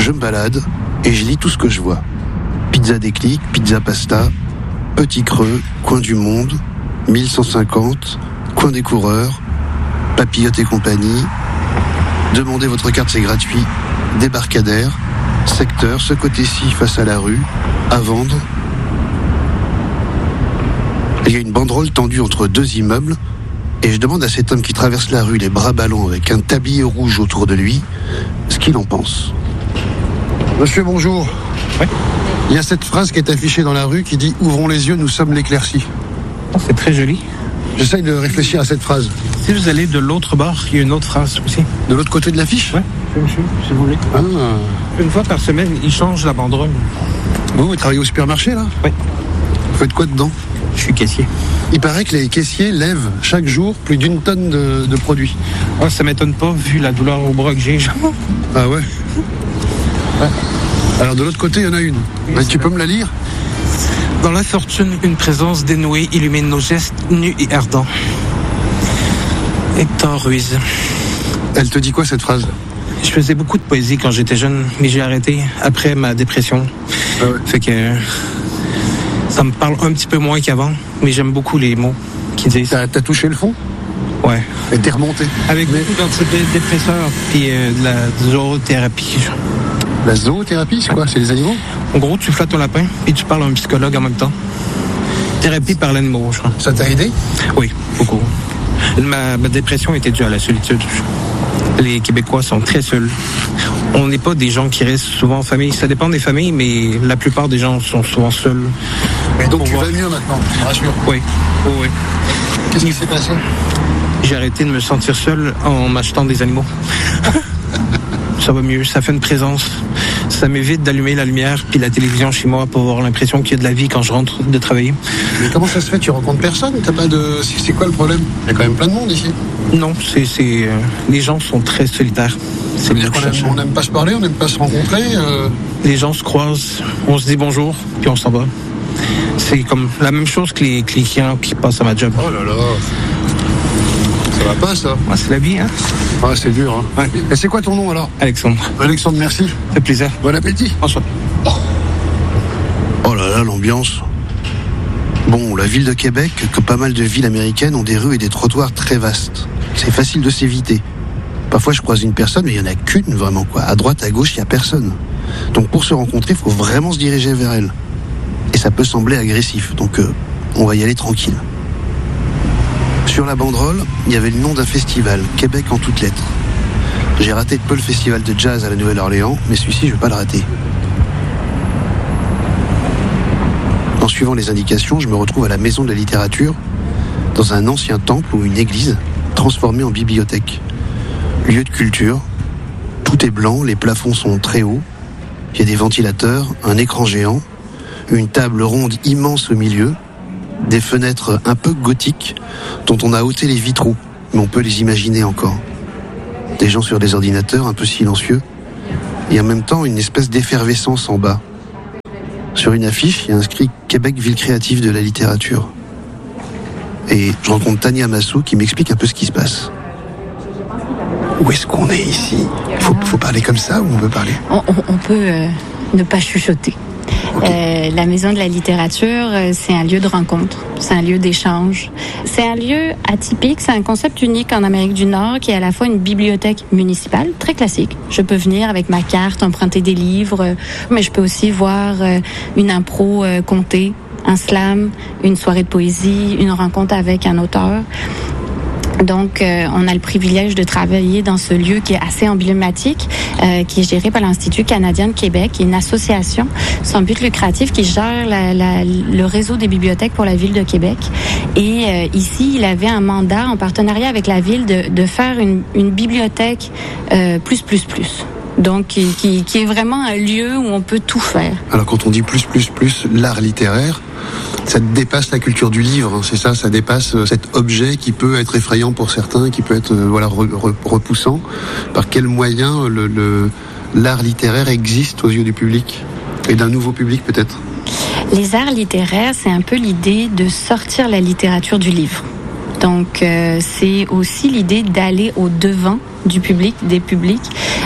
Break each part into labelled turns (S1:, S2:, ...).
S1: Je me balade et je lis tout ce que je vois. Pizza déclic, pizza pasta, Petit Creux, Coin du Monde, 1150, Coin des Coureurs, Papillote et compagnie. Demandez votre carte, c'est gratuit. Débarcadère, secteur, ce côté-ci face à la rue, à vendre. Il y a une banderole tendue entre deux immeubles et je demande à cet homme qui traverse la rue, les bras ballants avec un tablier rouge autour de lui, ce qu'il en pense. Monsieur, bonjour.
S2: Oui.
S1: Il y a cette phrase qui est affichée dans la rue qui dit « Ouvrons les yeux, nous sommes l'éclaircie ».
S2: C'est très joli.
S1: J'essaye de réfléchir à cette phrase.
S2: Si vous allez de l'autre bord, il y a une autre phrase aussi.
S1: De l'autre côté de l'affiche ?
S2: Oui, monsieur, si vous voulez.
S1: Ah.
S2: Une fois par semaine, ils changent la banderole.
S1: Vous travaillez au supermarché, là ?
S2: Oui.
S1: Vous faites quoi dedans ?
S2: Je suis caissier.
S1: Il paraît que les caissiers lèvent chaque jour plus d'1 tonne de produits.
S2: Oh, ça m'étonne pas, vu la douleur au bras que j'ai.
S1: Ah ouais ? Alors de l'autre côté, il y en a une. Oui, tu peux me la lire ?
S2: Dans la fortune, une présence dénouée illumine nos gestes nus et ardents. Hector Ruiz.
S1: Elle te dit quoi, cette phrase ?
S2: Je faisais beaucoup de poésie quand j'étais jeune, mais j'ai arrêté après ma dépression.
S1: Ah ouais.
S2: Fait que ça me parle un petit peu moins qu'avant, mais j'aime beaucoup les mots qu'ils disent.
S1: T'as touché le fond ?
S2: Ouais.
S1: Et t'es remonté ?
S2: Avec beaucoup d'antidépresseurs puis de la zoothérapie.
S1: La zoothérapie, c'est quoi ? C'est les animaux ?
S2: En gros, tu flattes ton lapin puis tu parles à un psychologue en même temps. Thérapie par l'animal, je crois.
S1: Ça t'a aidé ?
S2: Oui, beaucoup. Ma dépression était due à la solitude. Les Québécois sont très seuls. On n'est pas des gens qui restent souvent en famille. Ça dépend des familles, mais la plupart des gens sont souvent seuls.
S1: Et donc tu vas mieux maintenant, je te rassure.
S2: Oui. Oh, oui.
S1: Qu'est-ce qui s'est passé ?
S2: J'ai arrêté de me sentir seul en m'achetant des animaux. Ça va mieux, ça fait une présence. Ça m'évite d'allumer la lumière puis la télévision chez moi pour avoir l'impression qu'il y a de la vie quand je rentre de travailler.
S1: Mais comment ça se fait ? Tu rencontres personne ? T'as pas de... C'est quoi le problème ? Il y a quand même plein de monde ici.
S2: Non, les gens sont très solitaires.
S1: Ça veut dire qu'on n'aime pas se parler, on n'aime pas se rencontrer
S2: Les gens se croisent, on se dit bonjour, puis on s'en va. C'est comme la même chose que les clients qui passent à ma job.
S1: Oh là là. Ça va pas, ça.
S2: Ah, c'est la vie, hein.
S1: Ah, c'est dur, hein.
S2: Ouais.
S1: Et c'est quoi ton nom, alors ?
S2: Alexandre.
S1: Alexandre, merci.
S2: Ça fait plaisir.
S1: Bon appétit.
S2: Bonsoir.
S1: Oh là là, l'ambiance. Bon, la ville de Québec, comme pas mal de villes américaines, ont des rues et des trottoirs très vastes. C'est facile de s'éviter. Parfois, je croise une personne, mais il n'y en a qu'une, vraiment, quoi. À droite, à gauche, il n'y a personne. Donc, pour se rencontrer, il faut vraiment se diriger vers elle. Et ça peut sembler agressif, donc on va y aller tranquille. Sur la banderole, il y avait le nom d'un festival, Québec en toutes lettres. J'ai raté de peu le festival de jazz à la Nouvelle-Orléans, mais celui-ci, je ne vais pas le rater. En suivant les indications, je me retrouve à la Maison de la Littérature, dans un ancien temple ou une église, transformée en bibliothèque. Lieu de culture, tout est blanc, les plafonds sont très hauts, il y a des ventilateurs, un écran géant, une table ronde immense au milieu, des fenêtres un peu gothiques dont on a ôté les vitraux, mais on peut les imaginer encore. Des gens sur des ordinateurs un peu silencieux, et en même temps une espèce d'effervescence en bas. Sur une affiche, il y a inscrit « Québec, ville créative de la littérature ». Et je rencontre Tania Massou qui m'explique un peu ce qui se passe. Où est-ce qu'on est ici ? Faut parler comme ça ou on peut parler ?
S3: On peut ne pas chuchoter. Okay. La Maison de la Littérature, c'est un lieu de rencontre, c'est un lieu d'échange. C'est un lieu atypique, c'est un concept unique en Amérique du Nord qui est à la fois une bibliothèque municipale, très classique. Je peux venir avec ma carte, emprunter des livres, mais je peux aussi voir une impro contée, un slam, une soirée de poésie, une rencontre avec un auteur. Donc, on a le privilège de travailler dans ce lieu qui est assez emblématique, qui est géré par l'Institut canadien de Québec, qui est une association sans but lucratif qui gère le réseau des bibliothèques pour la ville de Québec. Et ici, il avait un mandat en partenariat avec la ville de faire une bibliothèque plus. Donc, qui est vraiment un lieu où on peut tout faire.
S1: Alors, quand on dit plus, l'art littéraire, ça dépasse la culture du livre, c'est ça, ça dépasse cet objet qui peut être effrayant pour certains, qui peut être repoussant. Par quel moyen l'art littéraire existe aux yeux du public et d'un nouveau public peut-être ?
S3: Les arts littéraires, c'est un peu l'idée de sortir la littérature du livre. Donc, c'est aussi l'idée d'aller au devant du public, des publics,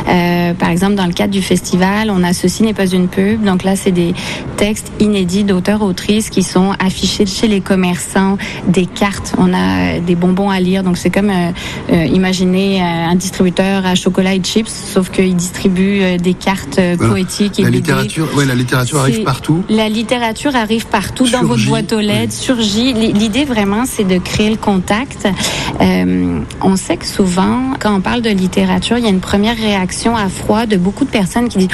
S3: Par exemple, dans le cadre du festival, on a Ceci n'est pas une pub. Donc là, c'est des textes inédits d'auteurs-autrices qui sont affichés chez les commerçants, des cartes. On a des bonbons à lire. Donc c'est comme, imaginez un distributeur à chocolat et chips, sauf qu'il distribue des cartes poétiques et
S1: la
S3: BD.
S1: littérature arrive partout.
S3: La littérature arrive partout, dans votre boîte aux lettres, surgit. L'idée vraiment, c'est de créer le contact. On sait que souvent, quand on parle de littérature, il y a une première réaction à froid de beaucoup de personnes qui disent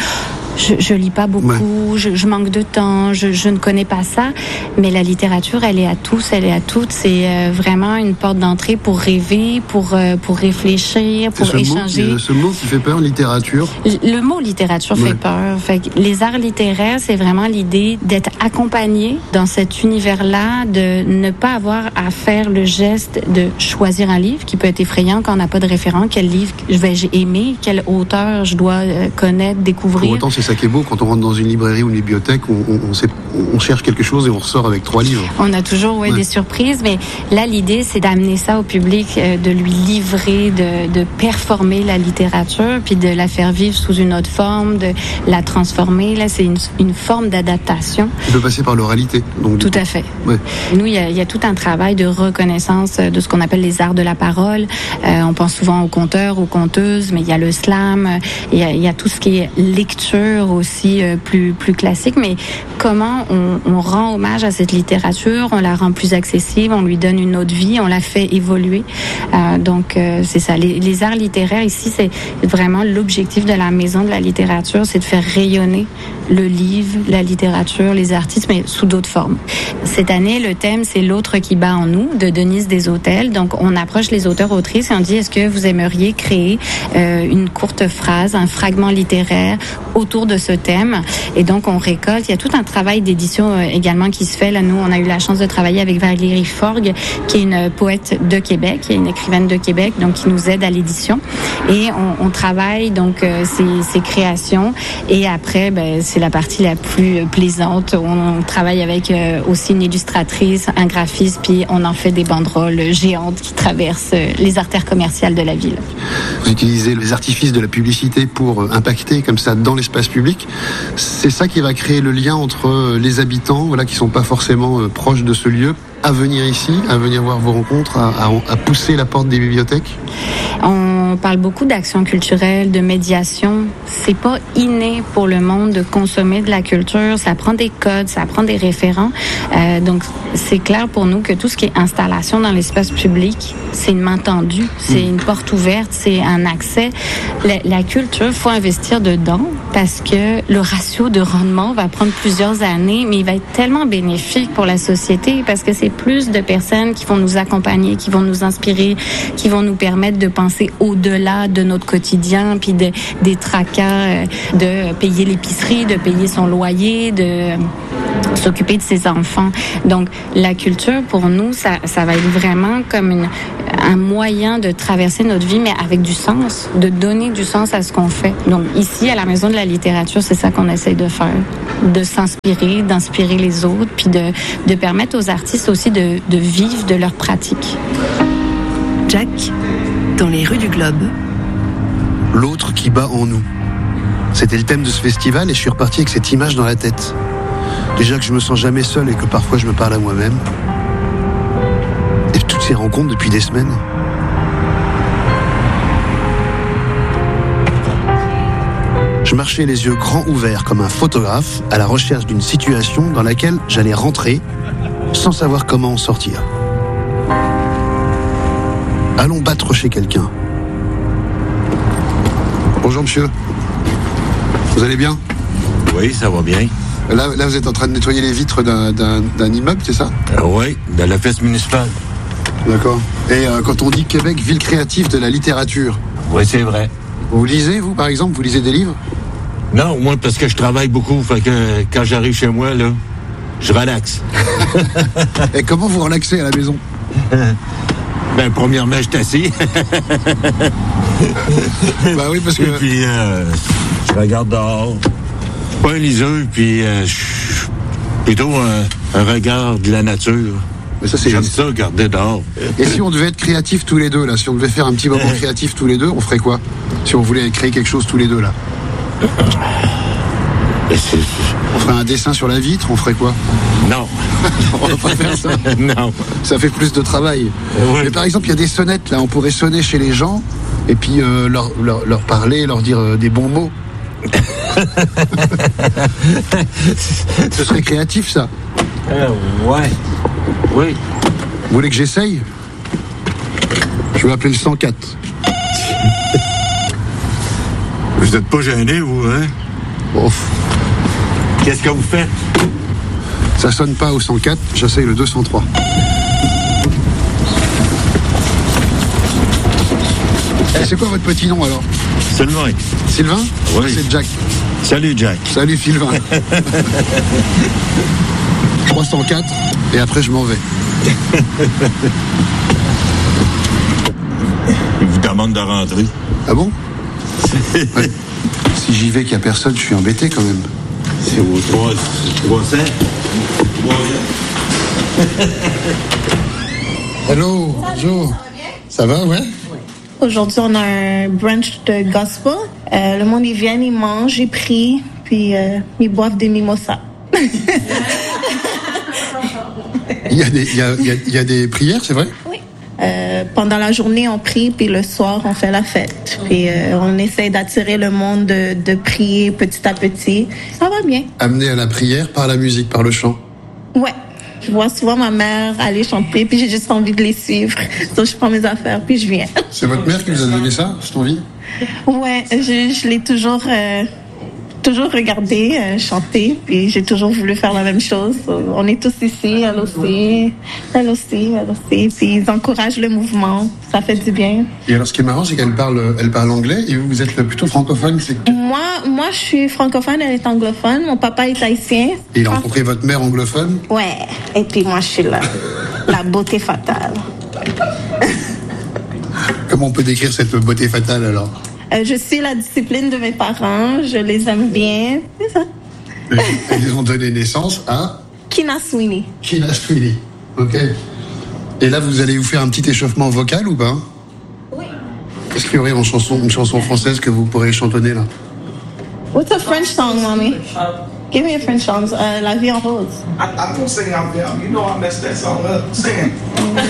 S3: je lis pas beaucoup, je manque de temps, je ne connais pas ça. Mais la littérature, elle est à tous, elle est à toutes. C'est vraiment une porte d'entrée pour rêver, pour réfléchir, pour échanger.
S1: Ce mot qui fait peur, littérature.
S3: Le mot littérature fait peur. Fait que les arts littéraires, c'est vraiment l'idée d'être accompagné dans cet univers-là, de ne pas avoir à faire le geste de choisir un livre qui peut être effrayant quand on n'a pas de référent. Quel livre j'ai aimé, quel auteur je dois connaître, découvrir.
S1: Pour autant, c'est ça qui est beau, quand on rentre dans une librairie ou une bibliothèque, on cherche quelque chose et on ressort avec 3 livres.
S3: On a toujours des surprises, mais là, l'idée, c'est d'amener ça au public, de lui livrer, de performer la littérature, puis de la faire vivre sous une autre forme, de la transformer. Là, c'est une forme d'adaptation.
S1: On peut passer par l'oralité. Donc,
S3: tout à fait.
S1: Ouais.
S3: Nous, il y a tout un travail de reconnaissance de ce qu'on appelle les arts de la parole. On pense souvent aux conteurs, aux conteuses, mais il y a le slam, il y a tout ce qui est lecture aussi plus classique. Mais comment on rend hommage à cette littérature, on la rend plus accessible, on lui donne une autre vie, on la fait évoluer. Donc, c'est ça. Les arts littéraires, ici, c'est vraiment l'objectif de la Maison de la littérature, c'est de faire rayonner le livre, la littérature, les artistes, mais sous d'autres formes. Cette année, le thème, c'est L'autre qui bat en nous, de Denise Desautels. Donc, on approche les auteurs-autrices et on dit, est-ce que vous aimeriez créer une courte phrase, un fragment littéraire autour de ce thème? Et donc, on récolte. Il y a tout un travail d'édition également qui se fait. Là, nous, on a eu la chance de travailler avec Valérie Forgue, qui est une poète de Québec, qui est une écrivaine de Québec, donc qui nous aide à l'édition. Et on travaille donc ces créations. Et après, c'est la partie la plus plaisante. On travaille avec aussi une illustratrice, un graphiste, puis on en fait des banderoles géantes qui traversent les artères commerciales de la ville.
S1: Vous utilisez les artifices de la publicité pour impacter comme ça dans l'espace public. C'est ça qui va créer le lien entre les habitants, qui sont pas forcément proches de ce lieu, à venir ici, à venir voir vos rencontres, à pousser la porte des bibliothèques?
S3: On parle beaucoup d'action culturelle, de médiation. C'est pas inné pour le monde de consommer de la culture. Ça prend des codes, ça prend des référents. Donc, c'est clair pour nous que tout ce qui est installation dans l'espace public, c'est une main tendue, c'est une porte ouverte, c'est un accès. La culture, faut investir dedans parce que le ratio de rendement va prendre plusieurs années, mais il va être tellement bénéfique pour la société parce que c'est plus de personnes qui vont nous accompagner, qui vont nous inspirer, qui vont nous permettre de penser au-delà de notre quotidien, puis des tracas, de payer l'épicerie, de payer son loyer, de s'occuper de ses enfants. Donc, la culture, pour nous, ça va être vraiment comme un moyen de traverser notre vie, mais avec du sens, de donner du sens à ce qu'on fait. Donc, ici, à la Maison de la littérature, c'est ça qu'on essaye de faire, de s'inspirer, d'inspirer les autres, puis de permettre aux artistes aussi de vivre de leur pratique.
S4: Jack, dans les rues du Globe.
S1: L'autre qui bat en nous. C'était le thème de ce festival et je suis reparti avec cette image dans la tête. Déjà que je me sens jamais seul et que parfois je me parle à moi-même. Et toutes ces rencontres depuis des semaines. Je marchais les yeux grands ouverts comme un photographe à la recherche d'une situation dans laquelle j'allais rentrer sans savoir comment en sortir. Allons battre chez quelqu'un. Bonjour monsieur. Vous allez bien?
S5: Oui, ça va bien.
S1: Là, vous êtes en train de nettoyer les vitres d'un immeuble, c'est ça?
S5: Oui, de la fête municipale.
S1: D'accord. Et quand on dit Québec, ville créative de la littérature.
S5: Oui, c'est vrai.
S1: Vous lisez, vous, par exemple? Vous lisez des livres?
S5: Non, moi, parce que je travaille beaucoup. Fait que quand j'arrive chez moi, là, je relaxe.
S1: Et comment vous relaxez à la maison?
S5: Premièrement, je suis assis.
S1: Bah oui, parce que...
S5: Et puis, je regarde dehors. Pas un liseur, puis plutôt un regard de la nature.
S1: Mais ça, c'est...
S5: J'aime ça, regarder dehors.
S1: Et si on devait être créatifs tous les deux, là, si on devait faire un petit moment créatif tous les deux, on ferait quoi? Si on voulait créer quelque chose tous les deux, là. On ferait un dessin sur la vitre, on ferait quoi?
S5: Non.
S1: On va pas faire ça.
S5: Non.
S1: Ça fait plus de travail.
S5: Ouais.
S1: Mais par exemple, il y a des sonnettes, là, on pourrait sonner chez les gens et puis leur parler, leur dire des bons mots. Ce serait créatif, ça.
S5: Ouais. Oui.
S1: Vous voulez que j'essaye? Je vais appeler le 104.
S5: Vous n'êtes pas gêné, vous, hein?
S1: Ouf.
S5: Qu'est-ce que vous faites?
S1: Ça sonne pas au 104, j'essaye le 203. Et c'est quoi votre petit nom alors?
S5: Sylvain.
S1: Sylvain?
S5: Oui.
S1: C'est Jack.
S5: Salut, Jack.
S1: Salut Sylvain. 304 et après je m'en vais.
S5: Il vous demande de rentrer.
S1: Ah bon? Ouais. Si j'y vais qu'il n'y a personne, je suis embêté quand même.
S5: C'est au 300.
S1: Hello, bonjour. Ça va, ouais?
S6: Aujourd'hui, on a un brunch de gospel. Le monde, ils viennent, ils mangent, ils prient, puis ils boivent des mimosas.
S1: Il y a des prières, c'est vrai?
S6: Oui. Pendant la journée, on prie, puis le soir, on fait la fête. Puis on essaie d'attirer le monde, de prier petit à petit. Ça va bien.
S1: Amené à la prière par la musique, par le chant.
S6: Ouais. Je vois souvent ma mère aller chanter, puis j'ai juste envie de les suivre. Donc, je prends mes affaires, puis je viens.
S1: C'est votre mère qui vous a donné ça, cette envie?
S6: Ouais, je l'ai toujours regardé, chanter, puis j'ai toujours voulu faire la même chose. On est tous ici, elle aussi, puis ils encouragent le mouvement, ça fait du bien.
S1: Et alors, ce qui est marrant, c'est qu'elle parle anglais, et vous êtes plutôt francophone, c'est...
S6: Moi, je suis francophone, elle est anglophone, mon papa est haïtien.
S1: Et il a rencontré votre mère anglophone?
S6: Ouais, et puis moi, je suis la beauté fatale.
S1: Comment on peut décrire cette beauté fatale, alors?
S6: Je suis la discipline de mes parents, je les aime bien, c'est ça.
S1: Et ils ont donné naissance à...
S6: Kina Sweeney.
S1: Kina Sweeney, ok. Et là, vous allez vous faire un petit échauffement vocal ou pas?
S6: Oui.
S1: Est-ce qu'il y aurait une chanson française que vous pourrez chantonner, là?
S6: What's a French song, mommy? Give me a French song. La vie en rose.
S7: I don't sing out there. You know I messed that song up. Sing it.